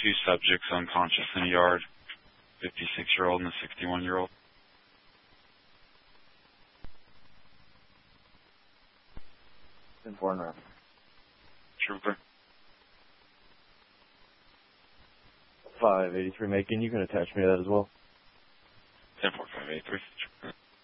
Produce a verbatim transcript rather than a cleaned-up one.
two subjects unconscious in a yard, fifty-six-year-old and a sixty-one-year-old. ten four and Trooper. five eighty-three Macon, you can attach me to that as well. ten four five eight three.